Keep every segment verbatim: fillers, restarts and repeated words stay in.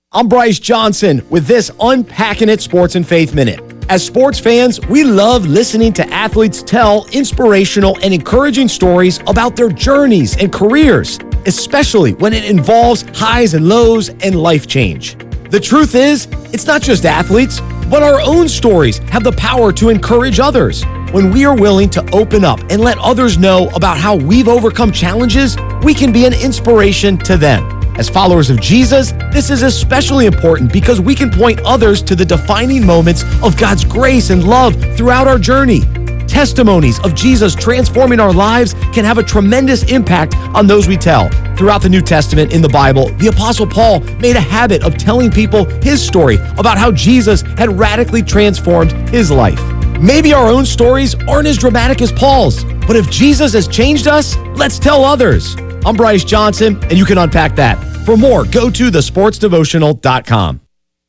I'm Bryce Johnson with this Unpacking It Sports and Faith Minute. As sports fans, we love listening to athletes tell inspirational and encouraging stories about their journeys and careers, especially when it involves highs and lows and life change. The truth is, it's not just athletes, but our own stories have the power to encourage others. When we are willing to open up and let others know about how we've overcome challenges, we can be an inspiration to them. As followers of Jesus, this is especially important because we can point others to the defining moments of God's grace and love throughout our journey. Testimonies of Jesus transforming our lives can have a tremendous impact on those we tell. Throughout the New Testament in the Bible, the Apostle Paul made a habit of telling people his story about how Jesus had radically transformed his life. Maybe our own stories aren't as dramatic as Paul's, but if Jesus has changed us, let's tell others. I'm Bryce Johnson, and you can unpack that. For more, go to the sports devotional dot com.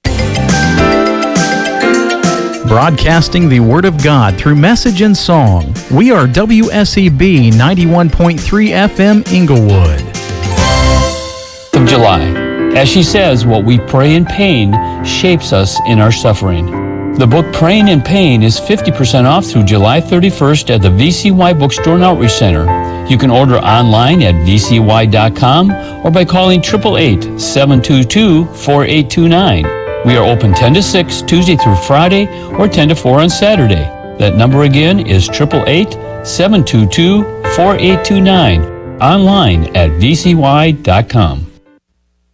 Broadcasting the Word of God through message and song. We are W S E B ninety-one point three F M Inglewood. Of July. As she says, what we pray in pain shapes us in our suffering. The book Praying in Pain is fifty percent off through July thirty-first at the V C Y Bookstore and Outreach Center. You can order online at v c y dot com or by calling eight eight eight, seven two two, four eight two nine. We are open ten to six Tuesday through Friday or ten to four on Saturday. That number again is eight eight eight, seven two two, four eight two nine. Online at v c y dot com.